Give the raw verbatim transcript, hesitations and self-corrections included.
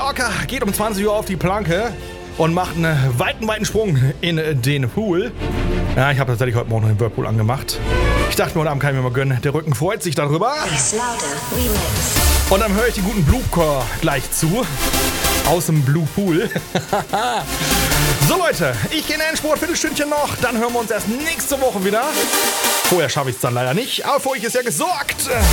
Walker geht um zwanzig Uhr auf die Planke und macht einen weiten, weiten Sprung in den Pool. Ja, ich habe tatsächlich heute Morgen noch den Whirlpool angemacht. Ich dachte mir, heute Abend kann ich mir mal gönnen. Der Rücken freut sich darüber. Und dann höre ich den guten Blue-Core gleich zu. Aus dem Blue Pool. So Leute, ich gehe in den Endspurt, Viertelstündchen noch. Dann hören wir uns erst nächste Woche wieder. Vorher schaffe ich es dann leider nicht. Aber für euch ist ja gesorgt.